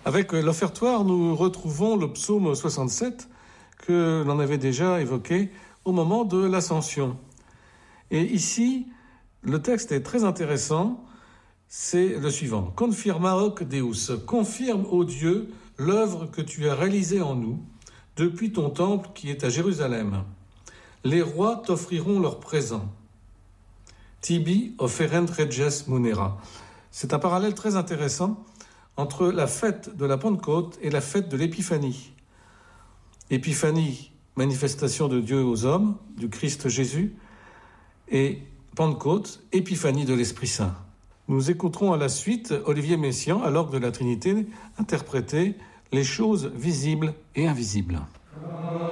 Avec l'offertoire, nous retrouvons le psaume 67 que l'on avait déjà évoqué au moment de l'Ascension. Et ici, le texte est très intéressant, c'est le suivant. « Confirma hoc Deus » confirme, ô Dieu, l'œuvre que tu as réalisée en nous depuis ton temple qui est à Jérusalem. Les rois t'offriront leurs présents. Tibi offerent reges munera. C'est un parallèle très intéressant entre la fête de la Pentecôte et la fête de l'Épiphanie. Épiphanie, manifestation de Dieu aux hommes, du Christ Jésus, et Pentecôte, épiphanie de l'Esprit Saint. Nous écouterons à la suite Olivier Messiaen, à l'orgue de la Trinité, interpréter les choses visibles et invisibles.